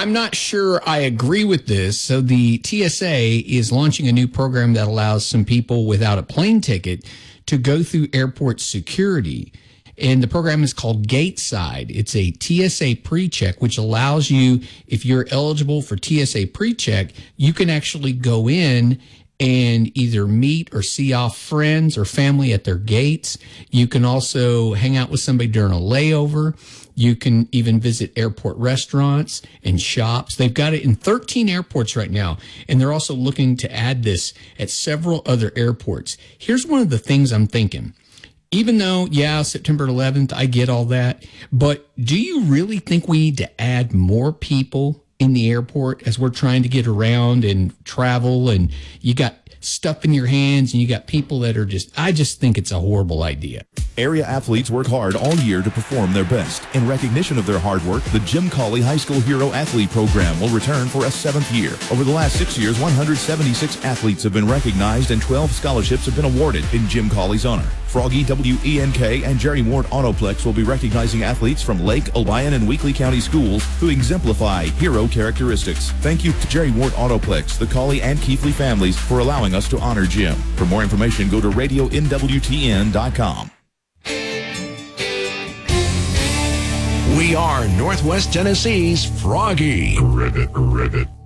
I'm not sure I agree with this. So the TSA is launching a new program that allows some people without a plane ticket to go through airport security. And the program is called Gateside. It's a TSA pre-check, which allows you, if you're eligible for TSA pre-check, you can actually go in and either meet or see off friends or family at their gates. You can also hang out with somebody during a layover. You can even visit airport restaurants and shops. They've got it in 13 airports right now, and they're also looking to add this at several other airports. Here's one of the things I'm thinking. Even though, September 11th, I get all that, but do you really think we need to add more people in the airport as we're trying to get around and travel, and you got stuff in your hands and you got people that are I just think it's a horrible idea. Area athletes work hard all year to perform their best. In recognition of their hard work, the Jim Cawley High School Hero Athlete Program will return for a 7th year. Over the last 6 years, 176 athletes have been recognized and 12 scholarships have been awarded in Jim Cawley's honor. Froggy, WENK, and Jerry Ward Autoplex will be recognizing athletes from Lake, Obion, and Weakley County schools who exemplify hero characteristics. Thank you to Jerry Ward Autoplex, the Cawley and Keithley families for allowing us to honor Jim. For more information, go to radionwtn.com. We are Northwest Tennessee's Froggy. Rivet.